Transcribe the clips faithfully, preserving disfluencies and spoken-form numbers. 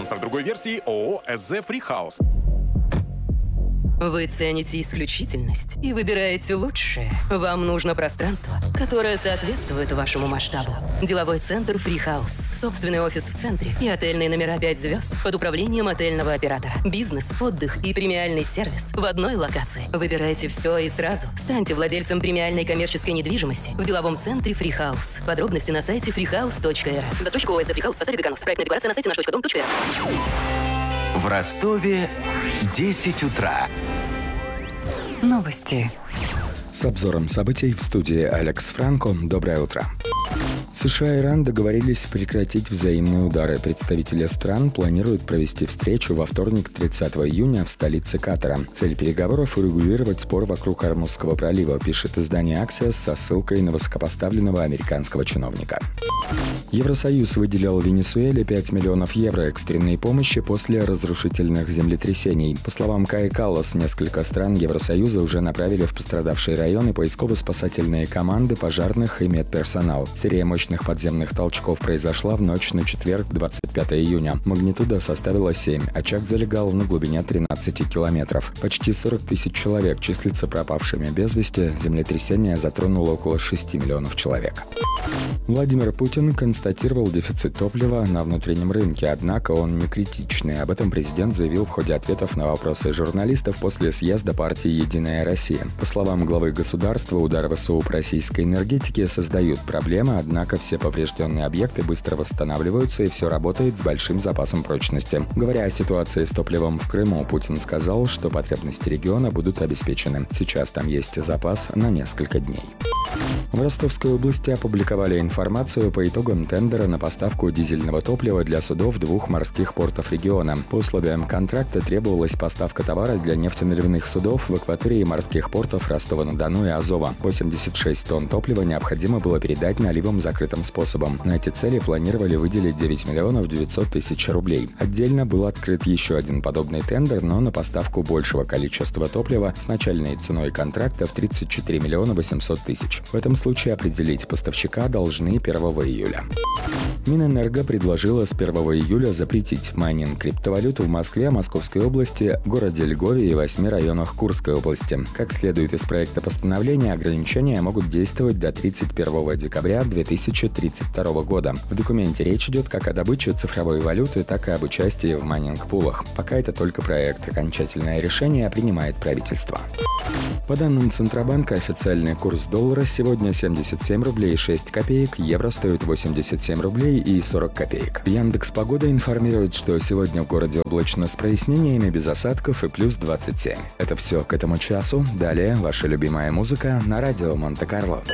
Спонсор другой версии ООО «эс зэ Фрихаус». Вы цените исключительность и выбираете лучшее. Вам нужно пространство, которое соответствует вашему масштабу. Деловой центр Фрихаус. Собственный офис в центре и отельные номера пять звезд под управлением отельного оператора. Бизнес, отдых и премиальный сервис в одной локации. Выбирайте все и сразу. Станьте владельцем премиальной коммерческой недвижимости в деловом центре Фрихаус. Подробности на сайте фрихаус точка эр эф. Застройщик ООО «эс зэ Фрихаус» в составе Гаганус. Проектная декларация на сайте наш точка дом точка эр эф. В Ростове десять утра. Новости. С обзором событий в студии Алекс Франко. Доброе утро. США и Иран договорились прекратить взаимные удары. Представители стран планируют провести встречу во вторник, тридцатого июня, в столице Катара. Цель переговоров – урегулировать спор вокруг Ормузского пролива, пишет издание «Аксиос» со ссылкой на высокопоставленного американского чиновника. Евросоюз выделил Венесуэле пять миллионов евро экстренной помощи после разрушительных землетрясений. По словам Каи Каллас, несколько стран Евросоюза уже направили в пострадавшие районы поисково-спасательные команды, пожарных и медперсонал. Серия мощных подземных толчков произошла в ночь на четверг, двадцать пятого июня. Магнитуда составила семь. Очаг залегал на глубине тринадцати километров. Почти сорок тысяч человек числятся пропавшими без вести. Землетрясение затронуло около шести миллионов человек. Владимир Путин констатировал дефицит топлива на внутреннем рынке, однако он не критичный. Об этом президент заявил в ходе ответов на вопросы журналистов после съезда партии «Единая Россия». По словам главы государства, удары ВСУ по российской энергетике создают проблемы, однако все поврежденные объекты быстро восстанавливаются и все работает с большим запасом прочности. Говоря о ситуации с топливом в Крыму, Путин сказал, что потребности региона будут обеспечены. Сейчас там есть запас на несколько дней. В Ростовской области опубликовали информацию по итогам тендера на поставку дизельного топлива для судов двух морских портов региона. По условиям контракта требовалась поставка товара для нефтеналивных судов в акватории морских портов Ростова-на-Дону и Азова. восемьдесят шесть тонн топлива необходимо было передать наливом закрытым способом. На эти цели планировали выделить девять миллионов девятьсот тысяч рублей. Отдельно был открыт еще один подобный тендер, но на поставку большего количества топлива с начальной ценой контракта в тридцать четыре миллиона восемьсот тысяч. В этом случае определить поставщика должны первого июля. Минэнерго предложила с первого июля запретить майнинг криптовалют в Москве, Московской области, городе Льгове и восьми районах Курской области. Как следует из проекта постановления, ограничения могут действовать до тридцать первого декабря две тысячи тридцать второго года. В документе речь идет как о добыче цифровой валюты, так и об участии в майнинг-пулах. Пока это только проект. Окончательное решение принимает правительство. По данным Центробанка, официальный курс доллара сегодня семьдесят семь рублей шесть копеек, евро стоит восемьдесят семь рублей и сорок копеек. Яндекс.Погода информирует, что сегодня в городе облачно с прояснениями, без осадков и плюс двадцать семь. Это все к этому часу. Далее ваша любимая музыка на радио Монте-Карло.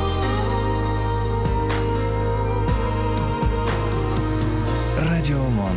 Радио Монте.